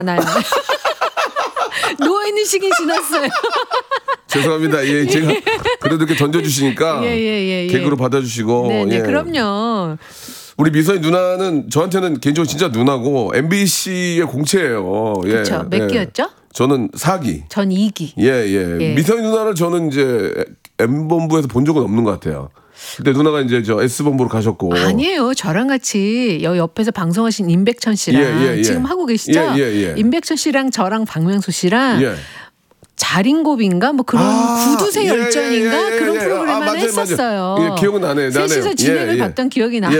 나요. 노인의 시기 지났어요. 죄송합니다. 예, 제가 그래도 이렇게 던져주시니까 개그로 받아주시고. 네네, 예. 그럼요. 우리 미선이 누나는 저한테는 개인적으로 진짜 누나고 MBC의 공채예요. 예. 그렇죠. 몇 기였죠? 저는 4기. 전 2기. 예. 미선이 누나를 저는 이제 M본부에서 본 적은 없는 것 같아요. 근데 누나가 이제 저 S본부로 가셨고. 아니에요. 저랑 같이 옆에서 방송하신 임백천 씨랑 지금 하고 계시죠? 예. 임백천 씨랑 저랑 박명수 씨랑 예. 자린고비인가 뭐 그런 구두쇠 열전인가 그런 프로그램을 맞아요. 했었어요. 예, 기억은 나네요. 셋이서 진행을 봤던 기억이 나요.